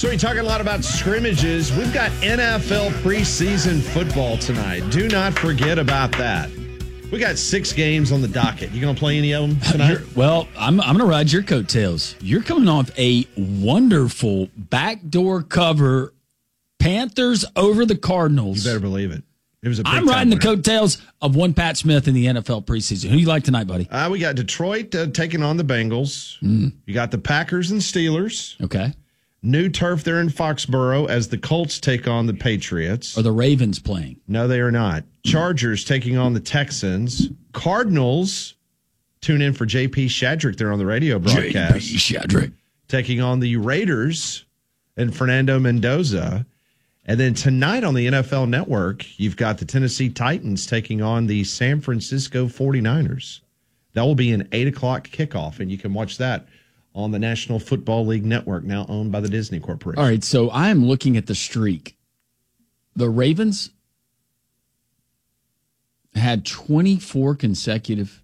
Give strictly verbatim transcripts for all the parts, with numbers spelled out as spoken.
So we're talking a lot about scrimmages. We've got N F L preseason football tonight. Do not forget about that. We got six games on the docket. You going to play any of them tonight? You're, well, I'm, I'm going to ride your coattails. You're coming off a wonderful backdoor cover, Panthers over the Cardinals. You better believe it. It was a big I'm riding the winner. coattails of one Pat Smith in the N F L preseason. Who you like tonight, buddy? Uh, we got Detroit uh, taking on the Bengals. Mm. You got the Packers and Steelers. Okay. New turf there in Foxborough as the Colts take on the Patriots. Are the Ravens playing? No, they are not. Chargers taking on the Texans. Cardinals, tune in for J P Shadrick there on the radio broadcast. J P Shadrick. Taking on the Raiders and Fernando Mendoza. And then tonight on the N F L Network, you've got the Tennessee Titans taking on the San Francisco forty-niners. That will be an eight o'clock kickoff, and you can watch that on the National Football League Network, now owned by the Disney Corporation. All right, so I'm looking at the streak. The Ravens had twenty-four consecutive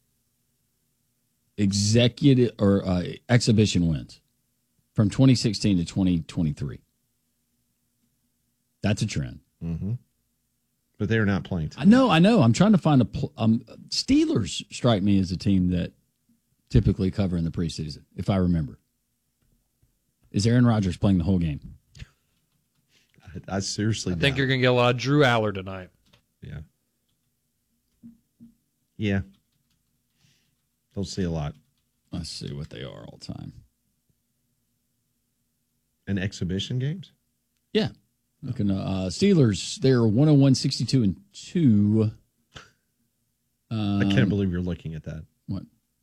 executive or uh, exhibition wins from twenty sixteen to twenty twenty-three. That's a trend. Mm-hmm. But they're not playing tonight. I know, I know. I'm trying to find a pl- um, Steelers strike me as a team that typically cover in the preseason, if I remember. Is Aaron Rodgers playing the whole game? I, I seriously I think doubt. you're going to get a lot of Drew Aller tonight. Yeah. Yeah. Don't see a lot. Let's see what they are all time. And exhibition games? Yeah. Looking uh, Steelers, they're one oh one, sixty-two, and two. Um, I can't believe you're looking at that. What?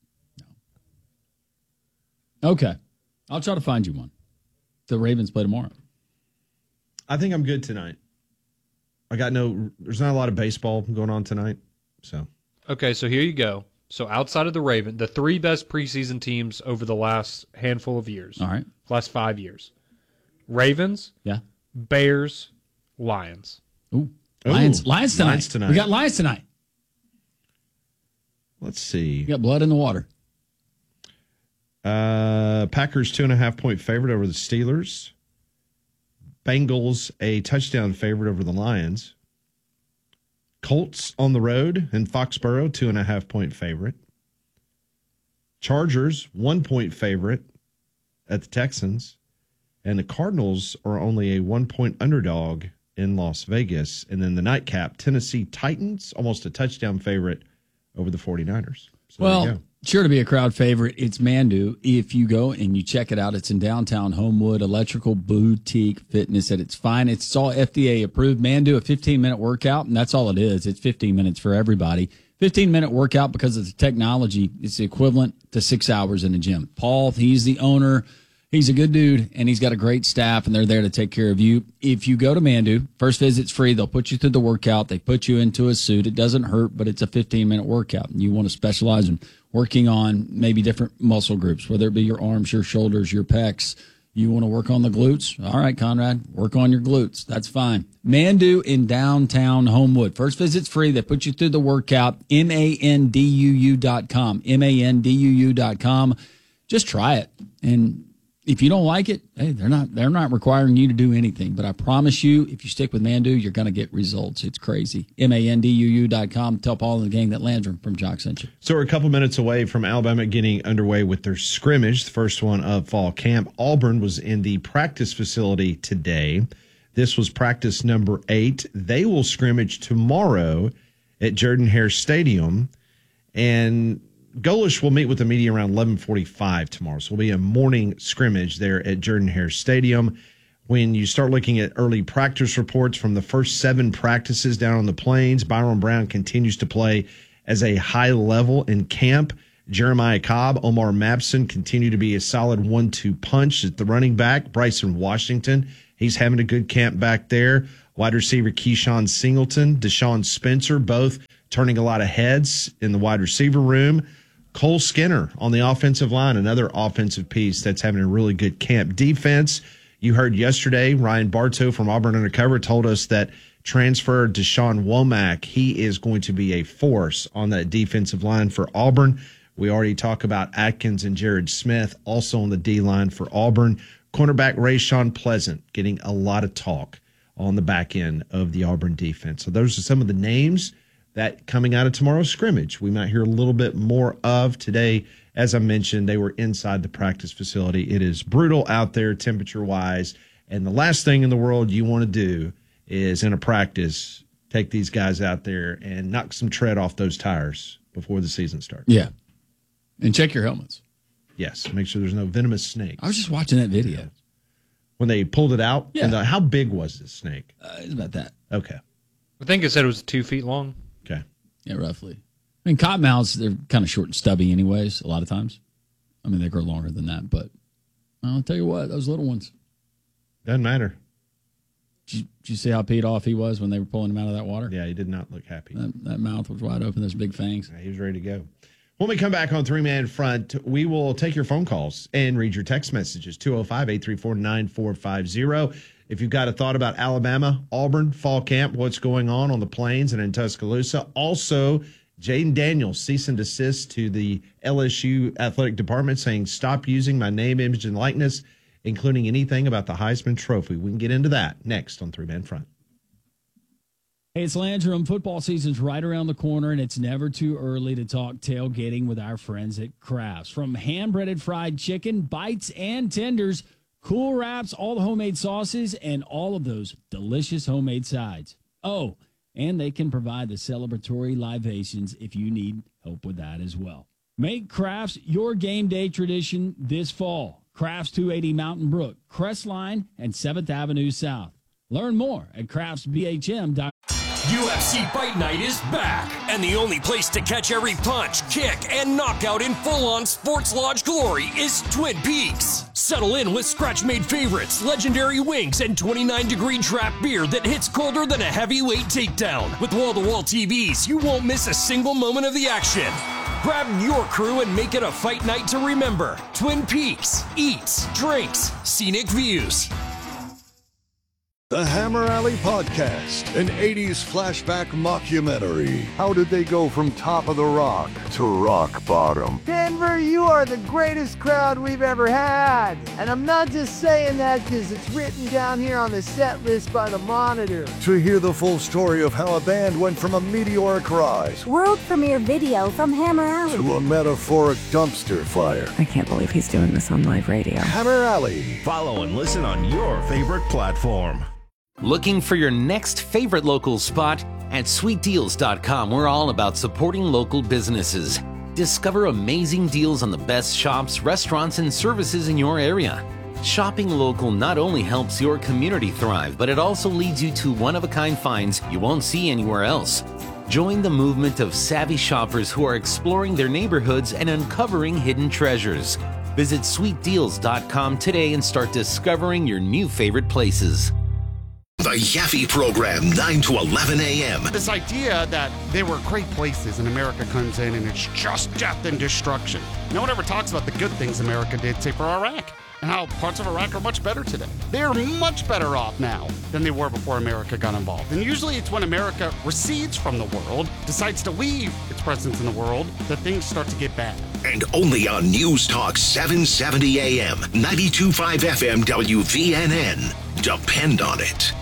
No. Okay. I'll try to find you one. The Ravens play tomorrow. I think I'm good tonight. I got no, there's not a lot of baseball going on tonight. So, Okay, so here you go. So outside of the Raven, the three best preseason teams over the last handful of years. All right. Last five years. Ravens, Yeah. Bears, Lions. Ooh. Lions, Ooh, Lions tonight. Lions tonight. We got Lions tonight. let's see. We got blood in the water. Uh, Packers two and a half point favorite over the Steelers. Bengals a touchdown favorite over the Lions. Colts on the road in Foxborough, two and a half point favorite. Chargers, one point favorite at the Texans. And the Cardinals are only a one point underdog in Las Vegas. And then the nightcap, Tennessee Titans, almost a touchdown favorite over the forty-niners. So there you Well, go. sure to be a crowd favorite. It's Mandu. If you go and you check it out, it's in downtown Homewood, electrical boutique fitness at its finest. It's all F D A approved. Mandu, a fifteen-minute workout, and that's all it is. It's fifteen minutes for everybody. fifteen-minute workout because of the technology. It's the equivalent to six hours in the gym. Paul, he's the owner. He's a good dude, and he's got a great staff, and they're there to take care of you. If you go to Mandu, first visit's free. They'll put you through the workout. They put you into a suit. It doesn't hurt, but it's a fifteen-minute workout. And you want to specialize in working on maybe different muscle groups, whether it be your arms, your shoulders, your pecs. You want to work on the glutes? All right, Conrad, work on your glutes. That's fine. Mandu in downtown Homewood. First visit's free. They put you through the workout. M A N D U U dot com. M A N D U U dot com. Just try it. And if you don't like it, hey, they're not they're not requiring you to do anything. But I promise you, if you stick with Mandu, you're going to get results. It's crazy. M A N D U U dot com. Tell Paul and the gang that Landrum from Jock sent you. So we're a couple minutes away from Alabama getting underway with their scrimmage, the first one of fall camp. Auburn was in the practice facility today. This was practice number eight. They will scrimmage tomorrow at Jordan-Hare Stadium. And Golish will meet with the media around eleven forty-five tomorrow. So it'll be a morning scrimmage there at Jordan-Hare Stadium. When you start looking at early practice reports from the first seven practices down on the plains, Byron Brown continues to play as a high level in camp. Jeremiah Cobb, Omar Mabson continue to be a solid one two punch at the running back. Bryson Washington, he's having a good camp back there. Wide receiver Keyshawn Singleton, Deshaun Spencer, both turning a lot of heads in the wide receiver room. Cole Skinner on the offensive line, another offensive piece that's having a really good camp. Defense, you heard yesterday, Ryan Bartow from Auburn Undercover told us that transfer Deshaun Womack, he is going to be a force on that defensive line for Auburn. We already talked about Atkins and Jared Smith, also on the D-line for Auburn. Cornerback Rayshawn Pleasant getting a lot of talk on the back end of the Auburn defense. So those are some of the names that coming out of tomorrow's scrimmage we might hear a little bit more of today. As I mentioned, they were inside the practice facility. It is brutal out there temperature-wise, and the last thing in the world you want to do is in a practice take these guys out there and knock some tread off those tires before the season starts. Yeah. And check your helmets. Yes, make sure there's no venomous snakes. I was just watching that video. When they pulled it out? Yeah. And the, how big was this snake? Uh, it's about that. Okay. I think it said it was two feet long. Okay. Yeah, roughly. I mean, cottonmouths, they're kind of short and stubby anyways, a lot of times. I mean, they grow longer than that, but I'll tell you what, those little ones. Doesn't matter. Did you, did you see how peed off he was when they were pulling him out of that water? Yeah, he did not look happy. That, that mouth was wide open, those big fangs. Yeah, he was ready to go. When we come back on Three Man Front, we will take your phone calls and read your text messages, two oh five, eight three four, nine four five zero. If you've got a thought about Alabama, Auburn, fall camp, what's going on on the plains and in Tuscaloosa. Also, Jaden Daniels, cease and desist to the L S U athletic department saying, stop using my name, image, and likeness, including anything about the Heisman Trophy. We can get into that next on Three Man Front. Hey, it's Landrum. Football season's right around the corner, and it's never too early to talk tailgating with our friends at Crafts. From hand-breaded fried chicken, bites, and tenders, cool wraps, all the homemade sauces, and all of those delicious homemade sides. Oh, and they can provide the celebratory libations if you need help with that as well. Make Crafts your game day tradition this fall. Crafts two eighty Mountain Brook, Crestline, and seventh Avenue South. Learn more at crafts b h m dot com. U F C Fight Night is back, and the only place to catch every punch, kick, and knockout in full-on Sports Lodge glory is Twin Peaks. Settle in with scratch-made favorites, legendary wings, and twenty-nine degree draft beer that hits colder than a heavyweight takedown. With wall-to-wall T Vs, you won't miss a single moment of the action. Grab your crew and make it a fight night to remember. Twin Peaks. Eats, drinks, scenic views. The Hammer Alley Podcast, an eighties flashback mockumentary. How did they go from top of the rock to rock bottom? Denver, you are the greatest crowd we've ever had. And I'm not just saying that because it's written down here on the set list by the Monitor. To hear the full story of how a band went from a meteoric rise, world premiere video from Hammer Alley, to a metaphoric dumpster fire. I can't believe he's doing this on live radio. Hammer Alley. Follow and listen on your favorite platform. Looking for your next favorite local spot? At sweet deals dot com, we're all about supporting local businesses. Discover amazing deals on the best shops, restaurants, and services in your area. Shopping local not only helps your community thrive, but it also leads you to one-of-a-kind finds you won't see anywhere else. Join the movement of savvy shoppers who are exploring their neighborhoods and uncovering hidden treasures. Visit sweet deals dot com today and start discovering your new favorite places. The Yaffe Program, nine to eleven a.m. This idea that there were great places and America comes in and it's just death and destruction. No one ever talks about the good things America did, say, for Iraq, and how parts of Iraq are much better today. They're much better off now than they were before America got involved. And usually it's when America recedes from the world, decides to leave its presence in the world, that things start to get bad. And only on News Talk seven seventy a.m., ninety-two point five F M W V N N. Depend on it.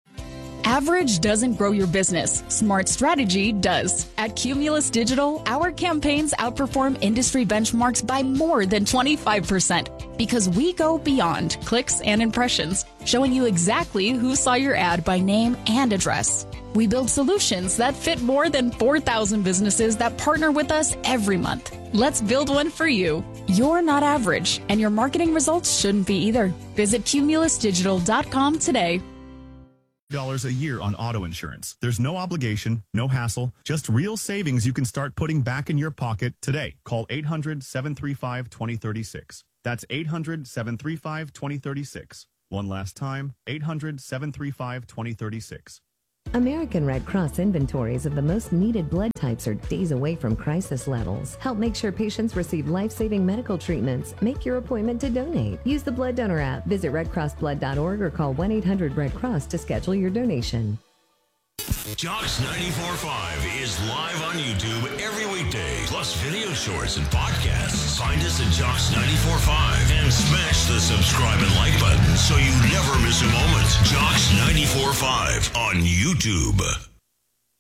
Average doesn't grow your business. Smart strategy does. At Cumulus Digital, our campaigns outperform industry benchmarks by more than twenty-five percent because we go beyond clicks and impressions, showing you exactly who saw your ad by name and address. We build solutions that fit more than four thousand businesses that partner with us every month. Let's build one for you. You're not average, and your marketing results shouldn't be either. Visit cumulus digital dot com today. Dollars a year on auto insurance. There's no obligation, no hassle, just real savings you can start putting back in your pocket today. Call eight hundred, seven three five, two oh three six. That's eight hundred, seven three five, two oh three six. One last time, eight hundred, seven three five, two oh three six. American Red Cross inventories of the most needed blood types are days away from crisis levels. Help make sure patients receive life-saving medical treatments. Make your appointment to donate. Use the Blood Donor app. Visit red cross blood dot org or call one eight hundred red cross to schedule your donation. Jocks ninety-four point five is live on YouTube every weekday, plus video shorts and podcasts. Find us at Jocks ninety-four point five and smash the subscribe and like button so you never miss a moment. Jocks ninety-four point five on YouTube.